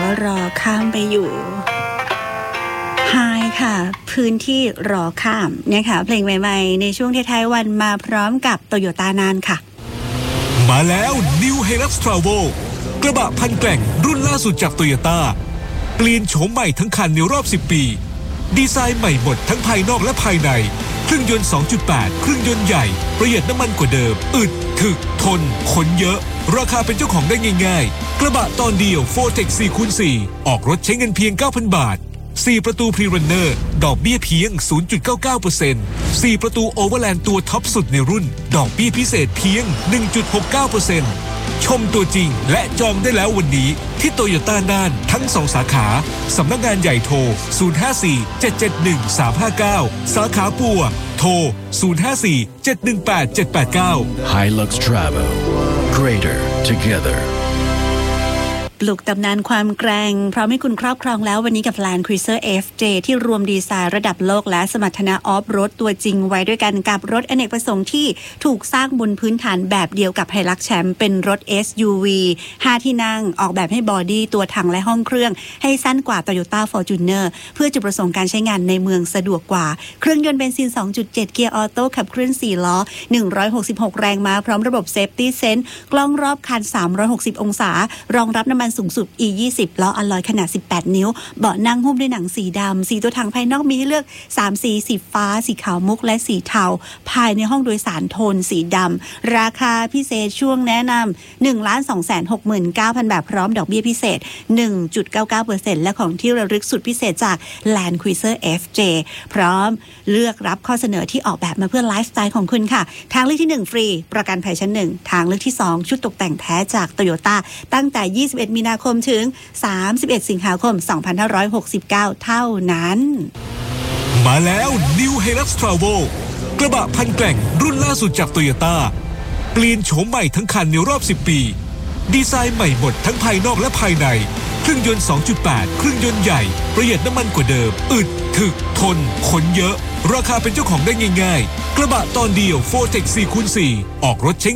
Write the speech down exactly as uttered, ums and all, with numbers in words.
รอข้ามไปอยู่ไฮค่ะพื้นที่รอข้ามนะคะเพลงใหม่ๆในช่วงท้ายๆวันมาพร้อมกับโตโยต้านานค่ะมาแล้ว New Hilux Travel กระบะพันแกร่งรุ่นล่าสุดจากโตโยต้าเปลี่ยนโฉมใหม่ทั้งคันในรอบสิบปีดีไซน์ใหม่หมดทั้งภายนอกและภายในเครื่องยนต์ สองจุดแปด เครื่องยนต์ใหญ่ประหยัดน้ำมันกว่าเดิมอึดถึกทนขนเยอะราคาเป็นเจ้าของได้ง่ายๆกระบะตอนเดียว โฟร์เทค สี่คูณสี่ ออกรถใช้เงินเพียง เก้าพัน บาทสี่ประตูพรีรันเนอร์ดอกเบี้ยเพียง ศูนย์จุดเก้าเก้าเปอร์เซ็นต์ สี่ประตูโอเวอร์แลนด์ตัวท็อปสุดในรุ่นดอกเบี้ยพิเศษเพียง หนึ่งจุดหกเก้าเปอร์เซ็นต์ ชมตัวจริงและจองได้แล้ววันนี้ที่โตโยต้าน่านทั้งสองสาขาสำนักงานใหญ่โทรศูนย์ ห้า สี่ เจ็ด เจ็ด หนึ่ง สาม ห้า เก้าสาขาปัวโทรศูนย์ ห้า สี่ เจ็ด หนึ่ง แปด เจ็ด แปด เก้า Hilux Travel Greater Together ปลุกตำนานความแกร่งพร้อมให้คุณครอบครองแล้ววันนี้กับ Land Cruiser เอฟ เจ ที่รวมดีไซน์ระดับโลกและสมรรถนะออฟโรดตัวจริงไว้ด้วยกันกับรถอเนกประสงค์ที่ถูกสร้างบนพื้นฐานแบบเดียวกับ Hilux Champ เป็นรถ เอส ยู วี ห้า ที่นั่งออกแบบให้บอดี้ตัวถังและห้องเครื่องให้สั้นกว่า Toyota Fortuner เพื่อจุดประสงค์การใช้งานในเมืองสะดวกกว่าเครื่องยนต์เบนซิน สองจุดเจ็ด เกียร์ออโต้ขับเคลื่อนสี่ล้อหนึ่งร้อยหกสิบหกแรงม้าพร้อมระบบ Safety Sense กล้องรอบคันสามร้อยหกสิบองศารองรับน้ำมันสูงสุด อี ยี่สิบ ล้ออลลอยขนาดสิบแปดนิ้วเบาะนั่งหุ้มด้วยหนังสีดำสีตัวถังภายนอกมีให้เลือกสามสีสีฟ้าสีขาวมุกและสีเทาภายในห้องโดยสารโทนสีดำราคาพิเศษช่วงแนะนำ หนึ่งล้านสองแสนหกหมื่นเก้าพัน บาทพร้อมดอกเบี้ยพิเศษ หนึ่งจุดเก้าเก้าเปอร์เซ็นต์ และของที่ระลึกสุดพิเศษจาก Land Cruiser เอฟ เจ พร้อมเลือกรับข้อเสนอที่ออกแบบมาเพื่อไลฟ์สไตล์ของคุณค่ะทางเลือกที่หนึ่งฟรีประกันภัยชั้นหนึ่งทางเลือกที่สองชุดตกแต่งแท้จาก Toyota ตั้งแต่ยี่สิบเอ็ดมีนาคมถึงสามสิบเอ็ดสิงหาคมสองพันห้าร้อยหกสิบเก้าเท่านั้นมาแล้ว New Hilux Travel กระบะพันแกร่งรุ่นล่าสุดจากโตโยต้าเปลี่ยนโฉมใหม่ทั้งคันในรอบสิบปีดีไซน์ใหม่หมดทั้งภายนอกและภายในเครื่องยนต์ สองจุดแปด เครื่องยนต์ใหญ่ประหยัดน้ำมันกว่าเดิมอึดถึกทนขนเยอะราคาเป็นเจ้าของได้ง่ายๆกระบะตอนเดียว โฟร์เทค สี่คูณสี่ ออกรถใช้